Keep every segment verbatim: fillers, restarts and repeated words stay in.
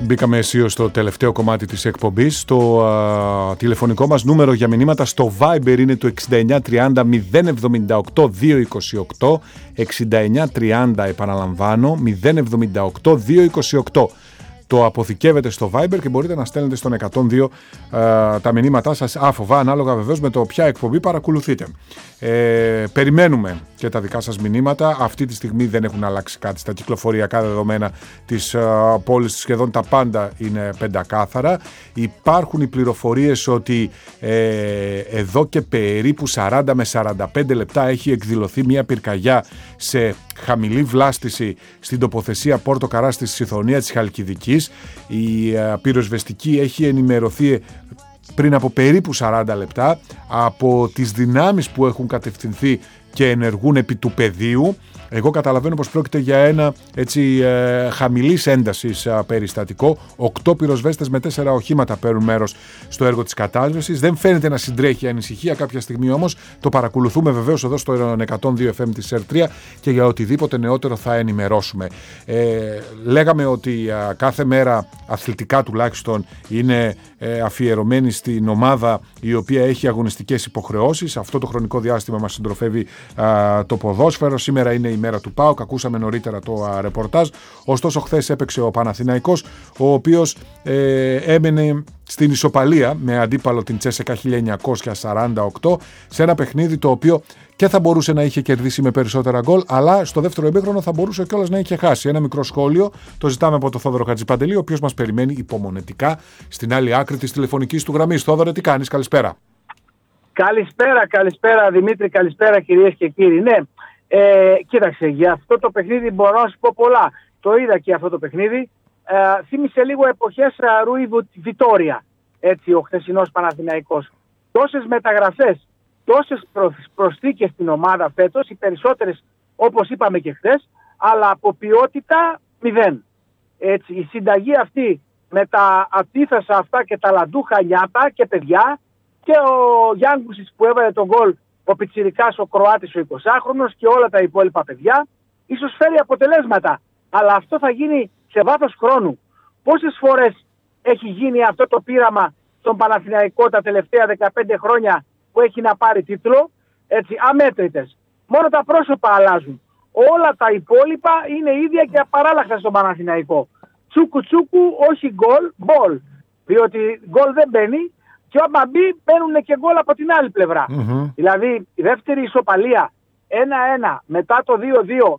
Μπήκαμε αισίως στο τελευταίο κομμάτι της εκπομπής. Το α, τηλεφωνικό μας νούμερο για μηνύματα στο Viber είναι το εξήντα εννιά τριάντα μηδέν εβδομήντα οκτώ διακόσια είκοσι οκτώ. εξήντα εννιά τριάντα, επαναλαμβάνω, μηδέν εβδομήντα οκτώ διακόσια είκοσι οκτώ. Το αποθηκεύετε στο Viber και μπορείτε να στέλνετε στον εκατόν δύο ε, τα μηνύματά σας άφοβα, ανάλογα βεβαίως με το ποια εκπομπή παρακολουθείτε. Ε, περιμένουμε και τα δικά σας μηνύματα. Αυτή τη στιγμή δεν έχουν αλλάξει κάτι στα κυκλοφοριακά δεδομένα της ε, πόλης. Σχεδόν τα πάντα είναι πεντακάθαρα. Υπάρχουν οι πληροφορίες ότι ε, εδώ και περίπου σαράντα με σαράντα πέντε λεπτά έχει εκδηλωθεί μια πυρκαγιά σε χαμηλή βλάστηση στην τοποθεσία Πόρτο Καρά στη Σιθωνία της Χαλκιδικής. Η uh, πυροσβεστική έχει ενημερωθεί πριν από περίπου σαράντα λεπτά από τις δυνάμεις που έχουν κατευθυνθεί και ενεργούν επί του πεδίου. Εγώ καταλαβαίνω πως πρόκειται για ένα έτσι ε, χαμηλής έντασης ε, περιστατικό. Οκτώ πυροσβέστες με τέσσερα οχήματα παίρνουν μέρος στο έργο της κατάσβεσης. Δεν φαίνεται να συντρέχει ανησυχία κάποια στιγμή, όμως το παρακολουθούμε βεβαίως εδώ στο εκατόν δύο εφ εμ της ΕΡ τρία και για οτιδήποτε νεότερο θα ενημερώσουμε. Ε, λέγαμε ότι ε, κάθε μέρα αθλητικά τουλάχιστον είναι ε, αφιερωμένη στην ομάδα η οποία έχει αγωνιστικές υποχρεώσεις. Αυτό το χρονικό διάστημα μας συντροφεύει ε, το ποδόσφαιρο. Σήμερα είναι η μέρα του ΠΑΟΚ, ακούσαμε νωρίτερα το α, ρεπορτάζ. Ωστόσο χθες έπαιξε ο Παναθηναϊκός, ο οποίος ε, έμενε στην ισοπαλία με αντίπαλο την Τσέσεκα χίλια εννιακόσια σαράντα οκτώ σε ένα παιχνίδι το οποίο και θα μπορούσε να είχε κερδίσει με περισσότερα γκολ, αλλά στο δεύτερο ημίχρονο θα μπορούσε κιόλας να είχε χάσει. Ένα μικρό σχόλιο το ζητάμε από τον Θόδωρο Χατζηπαντελή, ο οποίος μας περιμένει υπομονετικά στην άλλη άκρη της τηλεφωνικής του γραμμής. Θόδωρε, τι κάνεις? Καλησπέρα. Καλησπέρα, καλησπέρα Δημήτρη, καλησπέρα κυρίες και κύριοι. Ναι. Ε, κοίταξε, για αυτό το παιχνίδι μπορώ να σου πω πολλά. Το είδα και αυτό το παιχνίδι. Ε, θύμισε λίγο εποχές Ρούι Βιτόρια. Έτσι, ο χθεσινός Παναθηναϊκός. Τόσες μεταγραφές, τόσες προσθήκες στην ομάδα φέτος, οι περισσότερες όπως είπαμε και χθες, αλλά από ποιότητα μηδέν. Έτσι, η συνταγή αυτή με τα αντίθασα αυτά και τα λαντούχα νιάτα και παιδιά και ο Γιάνγκουσης που έβαλε τον γκολ, ο πιτσιρικάς ο Κροάτης ο εικοσάχρονος και όλα τα υπόλοιπα παιδιά, ίσως φέρει αποτελέσματα. Αλλά αυτό θα γίνει σε βάθος χρόνου. Πόσες φορές έχει γίνει αυτό το πείραμα στον Παναθηναϊκό τα τελευταία δεκαπέντε χρόνια που έχει να πάρει τίτλο? Έτσι, αμέτρητες. Μόνο τα πρόσωπα αλλάζουν. Όλα τα υπόλοιπα είναι ίδια και απαράλλαχτα στον Παναθηναϊκό. Τσούκου τσούκου, όχι γκολ, γκολ. Διότι γκολ δεν μπαίνει. Και άμα μπει, παίρνουν και γκολ από την άλλη πλευρά. Mm-hmm. Δηλαδή, η δεύτερη ισοπαλία ένα ένα μετά το δύο δύο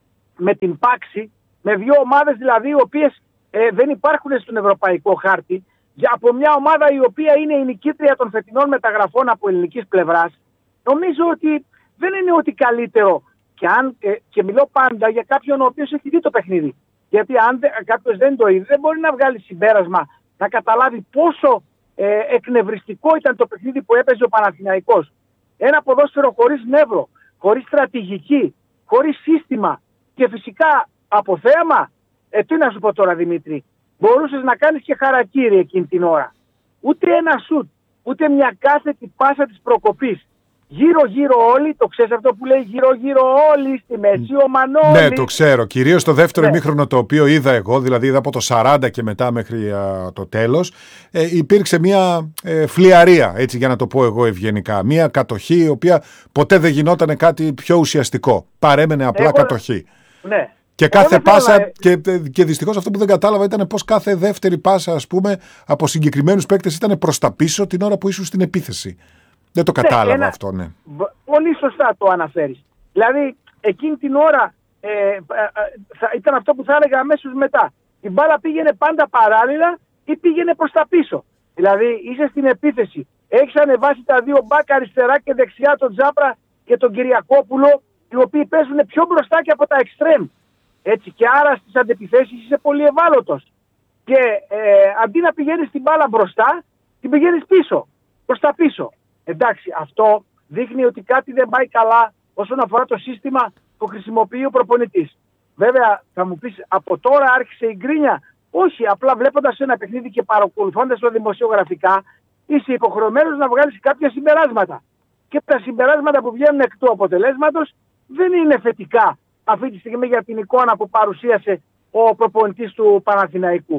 με την Πάξη, με δύο ομάδες δηλαδή οι οποίες ε, δεν υπάρχουν στον ευρωπαϊκό χάρτη, για από μια ομάδα η οποία είναι η νικήτρια των φετινών μεταγραφών από ελληνικής πλευράς, νομίζω ότι δεν είναι ότι καλύτερο. Και, αν, ε, και μιλώ πάντα για κάποιον ο οποίος έχει δει το παιχνίδι. Γιατί αν δε, κάποιος δεν το είδε, δεν μπορεί να βγάλει συμπέρασμα, να καταλάβει πόσο Ε, εκνευριστικό ήταν το παιχνίδι που έπαιζε ο Παναθηναϊκός. Ένα ποδόσφαιρο χωρίς νεύρο, χωρίς στρατηγική, χωρίς σύστημα και φυσικά από θέαμα. Ε, τι να σου πω τώρα Δημήτρη, μπορούσες να κάνεις και χαρακίρι εκείνη την ώρα. Ούτε ένα σουτ, ούτε μια κάθετη πάσα της προκοπής. Γύρω γύρω όλοι, το ξέρεις αυτό που λέει γύρω γύρω όλοι στη μέση, ο Μανώλης. Ναι, το ξέρω. Κυρίως το δεύτερο ναι. ημίχρονο το οποίο είδα εγώ, δηλαδή είδα από το σαράντα και μετά μέχρι α, το τέλος, ε, υπήρξε μια ε, φλιαρία, έτσι για να το πω εγώ ευγενικά. Μια κατοχή η οποία ποτέ δεν γινόταν κάτι πιο ουσιαστικό. Παρέμενε απλά εγώ, κατοχή. Ναι. Και κάθε πάσα, να... και, και δυστυχώς αυτό που δεν κατάλαβα ήταν πως κάθε δεύτερη πάσα, ας πούμε, από συγκεκριμένους παίκτες ήταν προς τα πίσω την ώρα που ήσουν στην επίθεση. Δεν το κατάλαβα ναι, ένα... αυτό, ναι. Πολύ σωστά το αναφέρεις. Δηλαδή, εκείνη την ώρα ε, ε, ε, θα, ήταν αυτό που θα έλεγα αμέσως μετά. Η μπάλα πήγαινε πάντα παράλληλα ή πήγαινε προς τα πίσω. Δηλαδή, είσαι στην επίθεση. Έχεις ανεβάσει τα δύο μπακ αριστερά και δεξιά, τον Τζάπρα και τον Κυριακόπουλο, οι οποίοι παίζουν πιο μπροστά και από τα εξτρέμ. Έτσι, και άρα στις αντεπιθέσεις είσαι πολύ ευάλωτος. Και ε, αντί να πηγαίνεις την μπάλα μπροστά, την πηγαίνεις πίσω, προς τα πίσω. Εντάξει, αυτό δείχνει ότι κάτι δεν πάει καλά όσον αφορά το σύστημα που χρησιμοποιεί ο προπονητής. Βέβαια, θα μου πεις, από τώρα άρχισε η γκρίνια. Όχι, απλά βλέποντας ένα παιχνίδι και παρακολουθώντας το δημοσιογραφικά, είσαι υποχρεωμένος να βγάλεις κάποια συμπεράσματα. Και τα συμπεράσματα που βγαίνουν εκ του αποτελέσματος δεν είναι θετικά αυτή τη στιγμή για την εικόνα που παρουσίασε ο προπονητής του Παναθηναϊκού.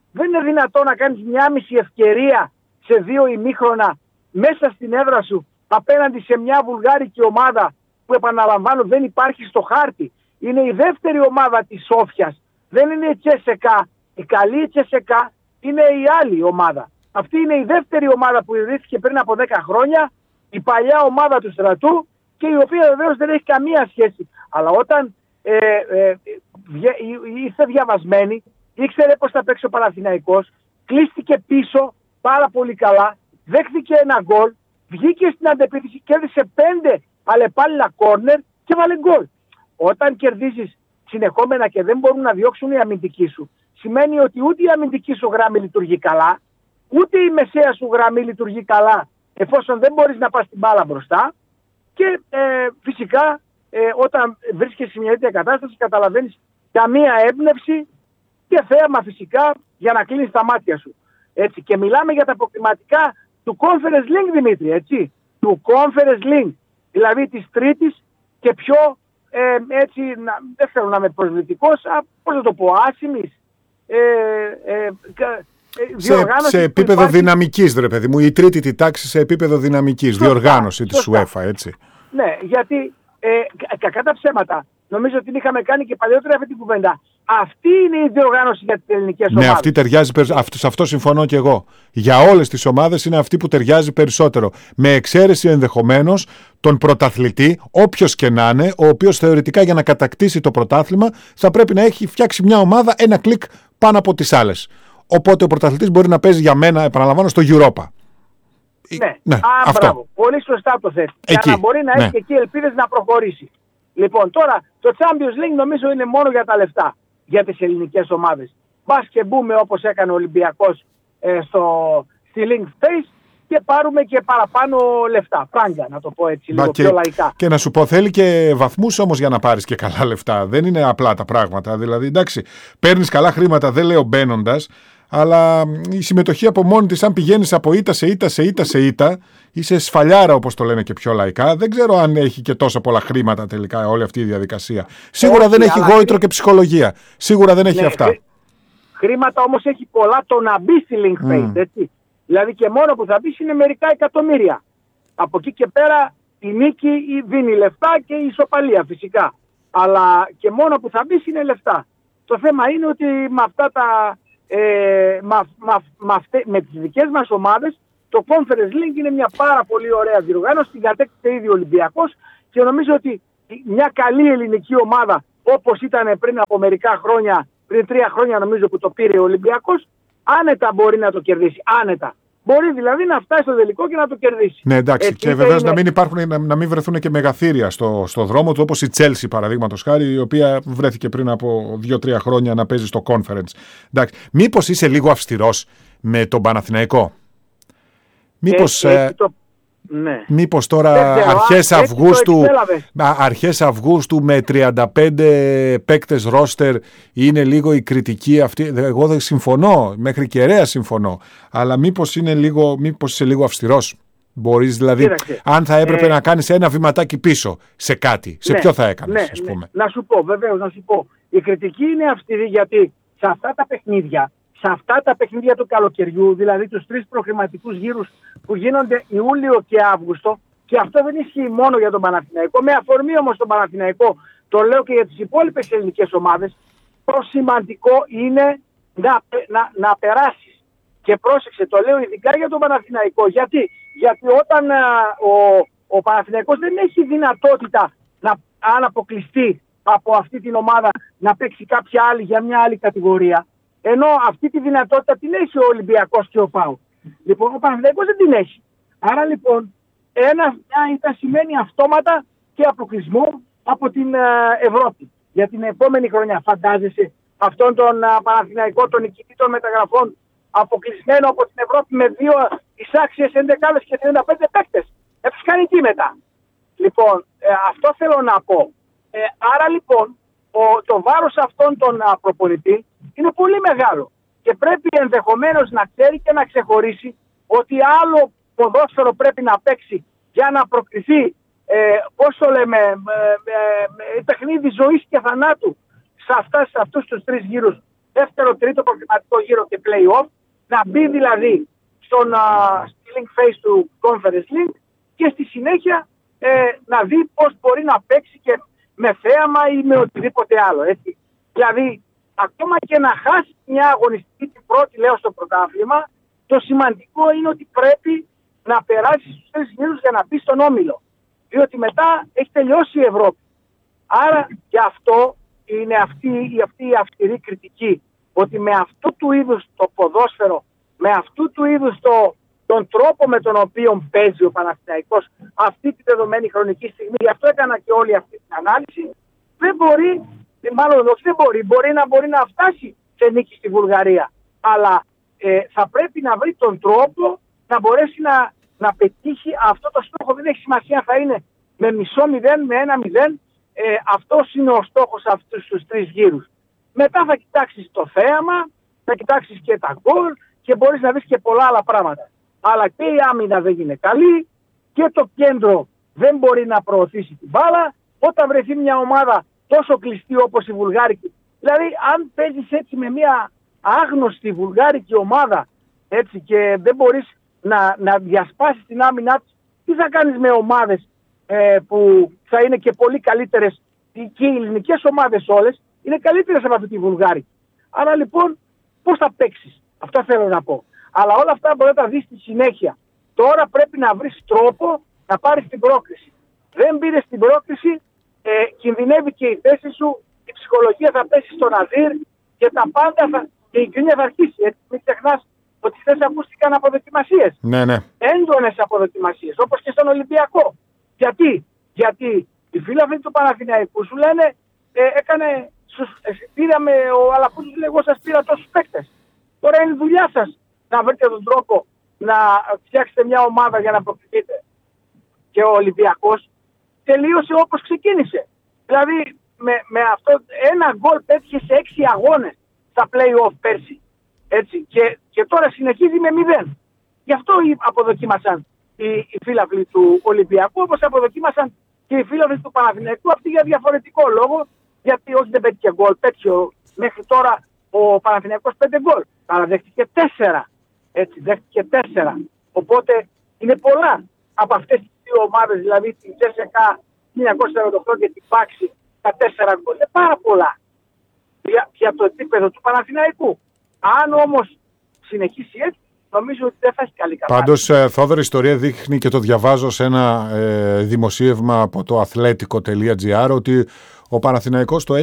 Δεν είναι δυνατόν να κάνεις μια μισή ευκαιρία σε δύο ημίχρονα μέσα στην έδρα σου απέναντι σε μια βουλγάρικη ομάδα που, επαναλαμβάνω, δεν υπάρχει στο χάρτη. Είναι η δεύτερη ομάδα της Σόφιας. Δεν είναι η Τσέσεκα. Η καλή Τσέσεκα είναι η άλλη ομάδα. Αυτή είναι η δεύτερη ομάδα που ιδρύθηκε πριν από δέκα χρόνια, η παλιά ομάδα του στρατού, και η οποία βεβαίως δεν έχει καμία σχέση. Αλλά όταν ε, ε, ήρθε διαβασμένη, ήξερε πώς θα παίξει ο Παναθηναϊκός, κλείστηκε πίσω πάρα πολύ καλά, δέχθηκε ένα γκολ, βγήκε στην αντεπίθεση, κέρδισε πέντε αλλεπάλληλα κόρνερ και βάλε γκολ. Όταν κερδίζεις συνεχόμενα και δεν μπορούν να διώξουν οι αμυντικοί σου, σημαίνει ότι ούτε η αμυντική σου γράμμη λειτουργεί καλά, ούτε η μεσαία σου γραμμή λειτουργεί καλά, εφόσον δεν μπορείς να πας την μπάλα μπροστά. Και ε, φυσικά ε, όταν βρίσκεσαι σε μια τέτοια κατάσταση καταλαβαίνεις καμία έμπνευση και θέαμα φυσικά για να κλείνεις τα μάτια σου. Έτσι. Και μιλάμε για τα αποκλειματικά του Conference League, Δημήτρη, έτσι. Του Conference League, δηλαδή της τρίτης και πιο ε, έτσι, να, δεν θέλω να είμαι προσβλητικός, α, πώς να το πω, άσημης, ε, ε, σε, σε επίπεδο υπάρχει... δυναμικής, ρε παιδί μου, η τρίτη τη τάξη σε επίπεδο δυναμικής, σωστά, διοργάνωση της UEFA, έτσι. Ναι, γιατί ε, κακά τα ψέματα, νομίζω ότι την είχαμε κάνει και παλιότερα αυτή την κουβέντα. Αυτή είναι η διοργάνωση για τις ελληνικές ομάδες. Ναι, αυτή ταιριάζει, σε αυτό συμφωνώ και εγώ. Για όλες τις ομάδες είναι αυτή που ταιριάζει περισσότερο. Με εξαίρεση ενδεχομένως τον πρωταθλητή, όποιος και να είναι, ο οποίος θεωρητικά για να κατακτήσει το πρωτάθλημα θα πρέπει να έχει φτιάξει μια ομάδα ένα κλικ πάνω από τις άλλες. Οπότε ο πρωταθλητής μπορεί να παίζει για μένα, επαναλαμβάνω, στο Europa. Ναι, ναι, Α, αυτό. Μπράβο. Πολύ σωστά το θέτει. Για να μπορεί να ναι. έχει και εκεί ελπίδες να προχωρήσει. Λοιπόν, τώρα το Champions League νομίζω είναι μόνο για τα λεφτά για τις ελληνικές ομάδες. Μπας και μπούμε όπως έκανε ο Ολυμπιακός ε, στο, στη Link Face και πάρουμε και παραπάνω λεφτά. Πράγκα, να το πω έτσι, λίγο και, πιο λαϊκά. Και να σου πω, θέλει και βαθμούς όμως για να πάρεις και καλά λεφτά. Δεν είναι απλά τα πράγματα. Δηλαδή, εντάξει, παίρνεις καλά χρήματα, δεν λέω μπαίνοντας, αλλά η συμμετοχή από μόνη της, αν πηγαίνεις από ήττα σε ήττα σε ήττα σε ήττα, είσαι σφαλιάρα όπως το λένε και πιο λαϊκά. Δεν ξέρω αν έχει και τόσα πολλά χρήματα τελικά όλη αυτή η διαδικασία. Σίγουρα Όχι, δεν έχει γόητρο χρή... και ψυχολογία. Σίγουρα δεν έχει ναι, αυτά. Χρή... Χρήματα όμως έχει πολλά το να μπει στη Link Face, mm. έτσι. Δηλαδή και μόνο που θα μπει είναι μερικά εκατομμύρια. Από εκεί και πέρα η νίκη δίνει λεφτά και η ισοπαλία φυσικά. Αλλά και μόνο που θα μπει είναι λεφτά. Το θέμα είναι ότι με αυτά τα... Ε, μα, μα, μα, με τις δικές μας ομάδες το Conference League είναι μια πάρα πολύ ωραία διοργάνωση, την κατέκτησε ήδη ο Ολυμπιακός και νομίζω ότι μια καλή ελληνική ομάδα όπως ήταν πριν από μερικά χρόνια, πριν τρία χρόνια νομίζω που το πήρε ο Ολυμπιακός, άνετα μπορεί να το κερδίσει, άνετα. Μπορεί δηλαδή να φτάσει στο τελικό και να το κερδίσει. Ναι, εντάξει. Έτσι, και βεβαίως είναι... να, μην υπάρχουν, να, να μην βρεθούν και μεγαθύρια στο, στο δρόμο του, όπως η Chelsea παραδείγματος χάρη, η οποία βρέθηκε πριν από δύο τρία χρόνια να παίζει στο Conference. Εντάξει. Μήπως είσαι λίγο αυστηρός με τον Παναθηναϊκό? Μήπως, ε, ε, το... ναι. μήπως τώρα αρχές Αυγούστου, αρχές Αυγούστου με τριάντα πέντε παίκτες ρόστερ είναι λίγο η κριτική αυτή? Εγώ δεν συμφωνώ, μέχρι κεραία συμφωνώ, αλλά μήπως, είναι λίγο, μήπως είσαι λίγο αυστηρός? Μπορείς δηλαδή, Κοίταξε. αν θα έπρεπε ε... να κάνεις ένα βηματάκι πίσω σε κάτι, σε ναι, ποιο θα έκανες, ναι, ας πούμε? Ναι. Να σου πω, βεβαίως, να σου πω. Η κριτική είναι αυστηρή γιατί σε αυτά τα παιχνίδια, σε αυτά τα παιχνίδια του καλοκαιριού, δηλαδή τους τρεις προκριματικούς γύρους που γίνονται Ιούλιο και Αύγουστο, και αυτό δεν ισχύει μόνο για τον Παναθηναϊκό, με αφορμή όμως τον Παναθηναϊκό, το λέω και για τις υπόλοιπες ελληνικές ομάδες, το σημαντικό είναι να, να, να περάσεις. Και πρόσεξε, το λέω ειδικά για τον Παναθηναϊκό. Γιατί, Γιατί όταν α, ο, ο Παναθηναϊκός δεν έχει δυνατότητα να, αν αποκλειστεί από αυτή την ομάδα, να παίξει κάποια άλλη για μια άλλη κατηγορία. Ενώ αυτή τη δυνατότητα την έχει ο Ολυμπιακός και ο ΠΑΟΚ. Λοιπόν, ο Παναθηναϊκός δεν την έχει. Άρα λοιπόν, ένα, μια ήττα σημαίνει αυτόματα και αποκλεισμό από την uh, Ευρώπη. Για την επόμενη χρονιά, φαντάζεσαι αυτόν τον uh, Παναθηναϊκό, τον νικητή των μεταγραφών, αποκλεισμένο από την Ευρώπη με δύο εισάξιες ενδεκάδες και τριάντα πέντε παίκτες. Ε, τους κάνει τι μετά? Λοιπόν, ε, αυτό θέλω να πω. Ε, άρα λοιπόν, ο, το βάρος αυτόν τον uh, προπονητή είναι πολύ μεγάλο. Και πρέπει ενδεχομένως να ξέρει και να ξεχωρίσει ότι άλλο ποδόσφαιρο πρέπει να παίξει για να προκριθεί, ε, πώς το λέμε, ε, ε, ε, παιχνίδι ζωής και θανάτου σε, αυτά, σε αυτούς τους τρεις γύρους, δεύτερο, τρίτο προκριματικό γύρο και play-off, να μπει δηλαδή στον uh, link phase του Conference League και στη συνέχεια ε, να δει πώς μπορεί να παίξει και με θέαμα ή με οτιδήποτε άλλο. Έτσι. Δηλαδή, ακόμα και να χάσει μια αγωνιστική την πρώτη, λέω, στο πρωτάθλημα, το σημαντικό είναι ότι πρέπει να περάσει στους τρεις γύρους για να μπει στον όμιλο. Διότι μετά έχει τελειώσει η Ευρώπη. Άρα και αυτό είναι αυτή, η, αυτή η αυστηρή κριτική. Ότι με αυτού του είδους το ποδόσφαιρο, με αυτού του είδους το, τον τρόπο με τον οποίο παίζει ο Παναθηναϊκός αυτή τη δεδομένη χρονική στιγμή, γι' αυτό έκανα και όλη αυτή την ανάλυση, δεν μπορεί, μάλλον όχι δεν μπορεί, μπορεί να, μπορεί να φτάσει σε νίκη στη Βουλγαρία. Αλλά ε, θα πρέπει να βρει τον τρόπο να μπορέσει να, να πετύχει αυτό το στόχο. Δεν έχει σημασία αν θα είναι με μισό μηδέν, με ένα μηδέν. Ε, αυτός είναι ο στόχος αυτούς τους τρεις γύρους. Μετά θα κοιτάξεις το θέαμα, θα κοιτάξεις και τα γκολ και μπορείς να δεις και πολλά άλλα πράγματα. Αλλά και η άμυνα δεν είναι καλή και το κέντρο δεν μπορεί να προωθήσει την μπάλα. Όταν βρεθεί μια ομάδα τόσο κλειστή όπως η βουλγάρικη, δηλαδή αν παίζεις έτσι με μια άγνωστη βουλγάρικη ομάδα, έτσι, και δεν μπορείς να, να διασπάσεις την άμυνά της, τι θα κάνεις με ομάδες ε, που θα είναι και πολύ καλύτερες, και οι ελληνικές ομάδες όλες είναι καλύτερες από αυτή τη βουλγάρικη. Άρα λοιπόν πώς θα παίξεις, αυτό θέλω να πω. Αλλά όλα αυτά μπορεί να τα δεις στη συνέχεια. Τώρα πρέπει να βρεις τρόπο να πάρεις την πρόκριση. Δεν πήρες την πρόκριση, ε, κινδυνεύει και η θέση σου, η ψυχολογία θα πέσει στον αδύρ και τα πάντα θα, και η γκρίνια θα αρχίσει. Έτσι, μην ξεχνάς ότι χθες ακούστηκαν αποδοκιμασίες. Ναι, ναι. Έντονες αποδοκιμασίες, όπως και στον Ολυμπιακό. Γιατί, Γιατί οι φίλοι του Παναθηναϊκού σου λένε, ε, έκανε, στους, ε, πήραμε, ο Αλαφούζος λέει, εγώ σας πήρα τόσους παίκτες. Τώρα είναι η δουλειά σας να βρείτε τον τρόπο να φτιάξετε μια ομάδα για να προκριθείτε. Και ο Ολυμπιακός τελείωσε όπως ξεκίνησε. Δηλαδή με, με αυτό ένα γκολ πέτυχε σε έξι αγώνες στα play-off πέρσι. Έτσι. Και, και τώρα συνεχίζει με μηδέν. Γι' αυτό αποδοκίμασαν οι, οι φίλαθλοι του Ολυμπιακού, όπως αποδοκίμασαν και οι φίλαθλοι του Παναθηναϊκού, αυτοί για διαφορετικό λόγο. Γιατί όχι δεν πέτυχε γκολ, πέτυχε μέχρι τώρα ο Παναθηναϊκός πέντε γκολ. Αλλά δέχτηκε τέσσερα. Έτσι, δέχτηκε τέσσερα. Οπότε είναι πολλά από αυτές τις δύο ομάδες, δηλαδή την Τσέσσεκα χίλια εννιακόσια σαράντα οκτώ και την Πάξη, τα τέσσερα γκολ. Είναι πάρα πολλά για, για το επίπεδο του Παναθηναϊκού. Αν όμως συνεχίσει έτσι, νομίζω ότι δεν θα έχει καλή κατάσταση. Πάντως, ε, Θόδωρο, η ιστορία δείχνει, και το διαβάζω σε ένα ε, δημοσίευμα από το αθλέτικο τελεία τζι άρ, ότι ο Παναθηναϊκός το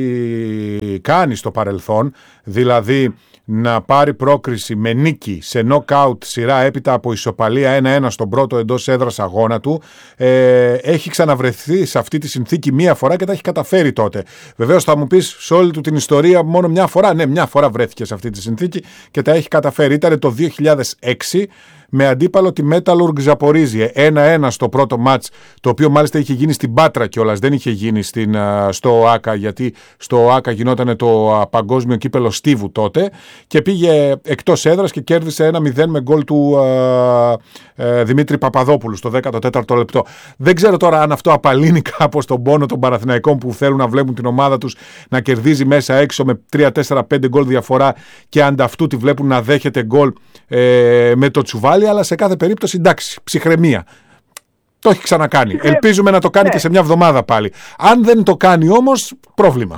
έχει κάνει στο παρελθόν, δηλαδή να πάρει πρόκριση με νίκη σε νοκάουτ σειρά έπειτα από ισοπαλία ένα ένα στον πρώτο εντός έδρας αγώνα του. Ε, έχει ξαναβρεθεί σε αυτή τη συνθήκη μία φορά και τα έχει καταφέρει τότε. Βεβαίως θα μου πεις, σε όλη του την ιστορία μόνο μια φορά. Ναι, μια φορά βρέθηκε σε αυτή τη συνθήκη και τα έχει καταφέρει. Ήταν το δύο χιλιάδες έξι με αντίπαλο τη Metalurg Ζαπορίζιε. ένα ένα στο πρώτο μάτς, το οποίο μάλιστα είχε γίνει στην Πάτρα κιόλας, δεν είχε γίνει στην, στο ΟΑΚΑ, γιατί στο ΟΑΚΑ γινόταν το παγκόσμιο κύπελο Στίβου τότε, και πήγε εκτός έδρας και κέρδισε ένα μηδέν με γκολ του α, α, Δημήτρη Παπαδόπουλου στο δέκατο τέταρτο λεπτό. Δεν ξέρω τώρα αν αυτό απαλύνει κάπως τον πόνο των Παναθηναϊκών που θέλουν να βλέπουν την ομάδα τους να κερδίζει μέσα έξω με τρία τέσσερα πέντε γκολ διαφορά, και ανταυτού τη βλέπουν να δέχεται γκολ ε, με το τσουβάλι, αλλά σε κάθε περίπτωση εντάξει, ψυχραιμία. Το έχει ξανακάνει. Ψυχραιμία. Ελπίζουμε να το κάνει, ναι, και σε μια εβδομάδα πάλι. Αν δεν το κάνει όμως, πρόβλημα.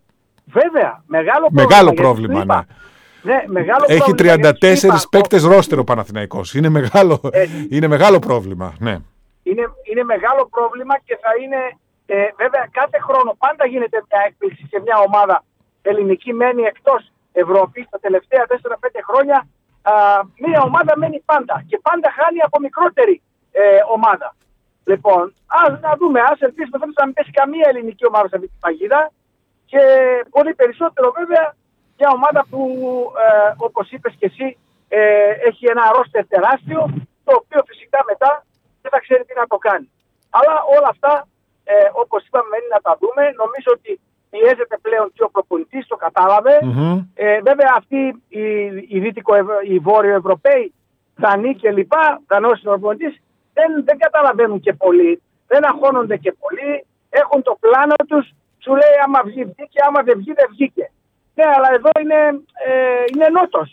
Βέβαια, μεγάλο πρόβλημα. Μεγάλο πρόβλημα, ναι. Ναι, μεγάλο έχει πρόβλημα, τριάντα τέσσερις παίκτες ρόστερ ο Παναθηναϊκός. Είναι μεγάλο, είναι μεγάλο πρόβλημα. Ναι. Είναι, είναι μεγάλο πρόβλημα και θα είναι, ε, βέβαια, κάθε χρόνο πάντα γίνεται μια έκπληξη σε μια ομάδα ελληνική μένει εκτός Ευρώπης. Τα τελευταία τέσσερα πέντε χρόνια α, μια ομάδα μένει πάντα και πάντα χάνει από μικρότερη ε, ομάδα. Λοιπόν, ας να δούμε, ας ελπίσουμε να μην πέσει καμία ελληνική ομάδα σε αυτή τη παγίδα, και πολύ περισσότερο βέβαια μια ομάδα που, ε, όπως είπες και εσύ, ε, έχει ένα ρόστερ τεράστιο, το οποίο φυσικά μετά δεν θα ξέρει τι να το κάνει. Αλλά όλα αυτά, ε, όπως είπαμε, μένει να τα δούμε. Νομίζω ότι πιέζεται πλέον και ο προπονητής, το κατάλαβε. Mm-hmm. Ε, βέβαια αυτοί οι, οι, δυτικο, οι βόρειο-ευρωπαίοι, Δανείοι και λοιπά, Δανός προπονητής, δεν, δεν καταλαβαίνουν και πολύ, δεν αγχώνονται και πολύ, έχουν το πλάνο τους, σου λέει άμα βγει βγήκε, άμα δεν βγει δεν βγήκε. Ναι, αλλά εδώ είναι, ε, είναι νότος.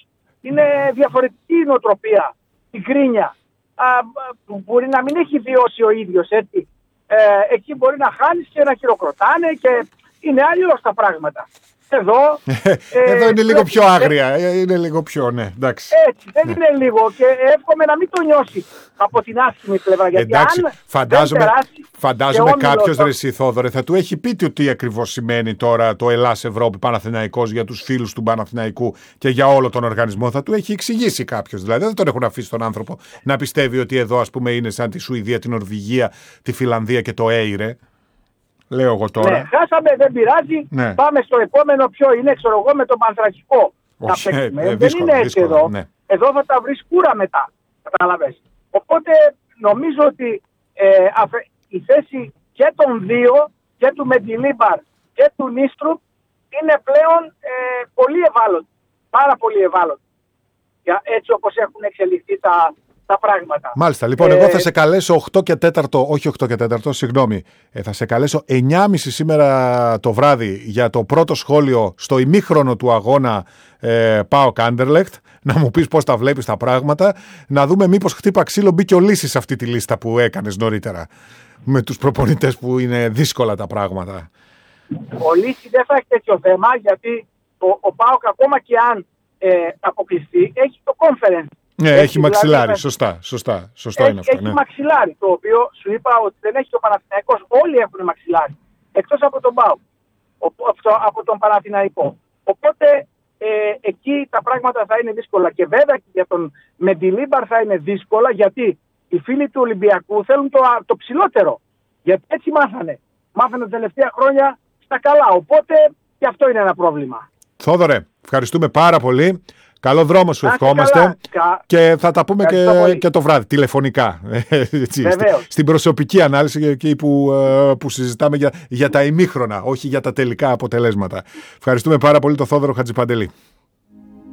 είναι διαφορετική η νοοτροπία, η γκρίνια, α, που μπορεί να μην έχει βιώσει ο ίδιος, έτσι. Ε, εκεί μπορεί να χάνεις και να χειροκροτάνε και είναι αλλιώς τα πράγματα. Εδώ, Εδώ ε, είναι λίγο πρέπει, πιο άγρια, είναι λίγο πιο, ναι, εντάξει. Έτσι, δεν ναι. είναι λίγο και εύχομαι να μην το νιώσει από την άσχημη πλευρά. Γιατί εντάξει, αν φαντάζομαι, δεν περάσει φαντάζομαι κάποιος, το... ρε εσύ Θόδωρε, θα του έχει πει τι ακριβώς σημαίνει τώρα το Ελλάς Ευρώπη Παναθηναϊκός για τους φίλους του Παναθηναϊκού και για όλο τον οργανισμό. Θα του έχει εξηγήσει κάποιος. Δηλαδή δεν τον έχουν αφήσει τον άνθρωπο να πιστεύει ότι εδώ, ας πούμε, είναι σαν τη Σουηδία, την Νορβηγία, τη Φιλανδία και το Έιρε. Λέω εγώ τώρα. Ναι, χάσαμε, δεν πειράζει. Ναι. Πάμε στο επόμενο, ποιο είναι, ξέρω εγώ, με τον Πανθρακικό. Όχι, να ε, παίξουμε. ε, δεν δύσκολο, είναι έτσι δύσκολο, εδώ. ναι. Εδώ θα τα βρει σκούρα μετά. Κατάλαβες. Οπότε νομίζω ότι ε, αφε, η θέση και των δύο, και του Μεντιλίμπαρ και του Νίστρουπ, είναι πλέον ε, πολύ ευάλωτη. Πάρα πολύ ευάλωτη. Για, έτσι όπως έχουν εξελιχθεί τα, τα πράγματα. Μάλιστα. Λοιπόν, ε, εγώ θα σε καλέσω οκτώ και τέταρτο, όχι οκτώ και τέταρτο, συγγνώμη. Ε, θα σε καλέσω εννιά και μισή σήμερα το βράδυ για το πρώτο σχόλιο στο ημίχρονο του αγώνα ε, ΠΑΟΚ Άντερλεχτ. Να μου πεις πώς τα βλέπεις τα πράγματα. Να δούμε μήπως χτύπα ξύλο μπήκε ο Λύσης σε αυτή τη λίστα που έκανες νωρίτερα. Με τους προπονητές που είναι δύσκολα τα πράγματα. Ο Λύσης δεν θα έχει τέτοιο θέμα, γιατί ο, ο ΠΑΟΚ ακόμα και αν ε, αποκλειστεί, έχει το conference. Ναι, έχει, έχει μαξιλάρι, δηλαδή, σωστά, σωστά, σωστό έχει, είναι αυτό. Έχει ναι. μαξιλάρι, το οποίο σου είπα ότι δεν έχει ο Παναθηναϊκός, όλοι έχουν μαξιλάρι, εκτός από τον ΠΑΟΚ, από, από τον Παναθηναϊκό. Οπότε ε, εκεί τα πράγματα θα είναι δύσκολα και βέβαια και για τον Μεντιλίμπαρ θα είναι δύσκολα, γιατί οι φίλοι του Ολυμπιακού θέλουν το, το ψηλότερο, γιατί έτσι μάθανε. Μάθανε τα τελευταία χρόνια στα καλά, οπότε και αυτό είναι ένα πρόβλημα. Θόδωρε, ευχαριστούμε πάρα πολύ. Καλό δρόμο σου ευχόμαστε και θα τα πούμε και, και το βράδυ τηλεφωνικά. Έτσι, στην προσωπική ανάλυση εκεί που, που συζητάμε για, για τα ημίχρονα, όχι για τα τελικά αποτελέσματα. Ευχαριστούμε πάρα πολύ τον Θόδωρο Χατζηπαντελή.